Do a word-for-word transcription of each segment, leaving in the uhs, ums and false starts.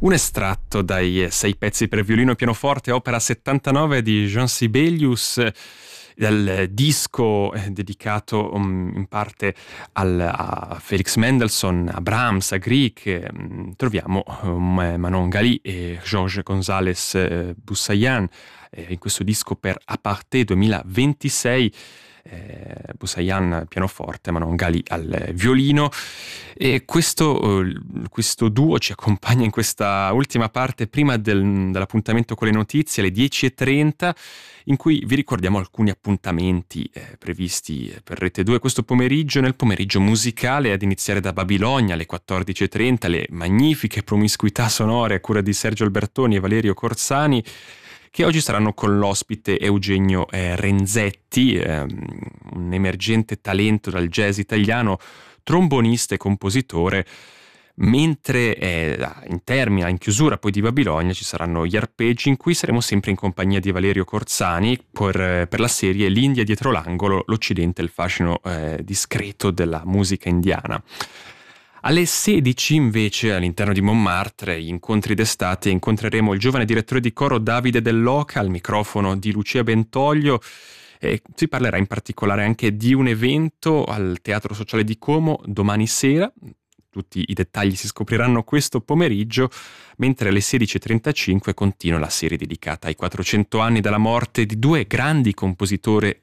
Un estratto dai sei pezzi per violino e pianoforte, opera settantanove di Jean Sibelius, del disco dedicato um, in parte al, a Felix Mendelssohn, a Brahms, a Grieg. Um, troviamo um, Manon Gali e Georges González uh, Busayan eh, in questo disco per Aparté duemilaventisei. Eh, Busayan pianoforte, Manon Gali al violino, e questo, eh, questo duo ci accompagna in questa ultima parte prima del, dell'appuntamento con le notizie alle dieci e trenta, in cui vi ricordiamo alcuni appuntamenti eh, previsti per Rete due questo pomeriggio. Nel pomeriggio musicale, ad iniziare da Babilonia alle quattordici e trenta, le magnifiche promiscuità sonore a cura di Sergio Albertoni e Valerio Corsani, che oggi saranno con l'ospite Eugenio eh, Renzetti, ehm, un emergente talento dal jazz italiano, trombonista e compositore, mentre eh, in termine, in chiusura poi di Babilonia, ci saranno gli arpeggi, in cui saremo sempre in compagnia di Valerio Corsani per, per la serie L'India dietro l'angolo, l'Occidente e il fascino eh, discreto della musica indiana. Alle sedici invece, all'interno di Montmartre, gli incontri d'estate, incontreremo il giovane direttore di coro Davide Dell'Oca al microfono di Lucia Bentoglio. E si parlerà in particolare anche di un evento al Teatro Sociale di Como domani sera. Tutti i dettagli si scopriranno questo pomeriggio, mentre alle sedici e trentacinque continua la serie dedicata ai quattrocento anni dalla morte di due grandi compositori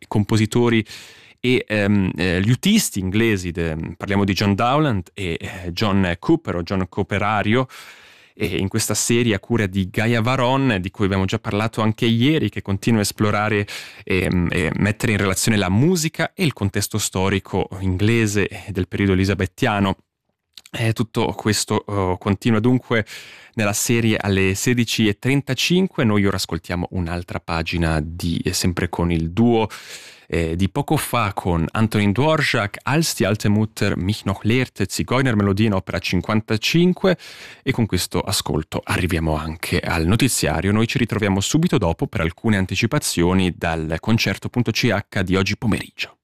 e um, eh, liutisti inglesi. De, parliamo di John Dowland e eh, John Cooper o John Cooperario, e in questa serie a cura di Gaia Varon, di cui abbiamo già parlato anche ieri, che continua a esplorare e, e mettere in relazione la musica e il contesto storico inglese del periodo elisabettiano. E tutto questo uh, continua dunque nella serie alle sedici e trentacinque. Noi ora ascoltiamo un'altra pagina di eh, sempre con il duo Eh, di poco fa con Antonin Dvorak, Als die alte Mutter mich noch lehrte, Zigeunermelodien, opera cinquantacinque, e con questo ascolto arriviamo anche al notiziario. Noi ci ritroviamo subito dopo per alcune anticipazioni dal concerto punto c h di oggi pomeriggio.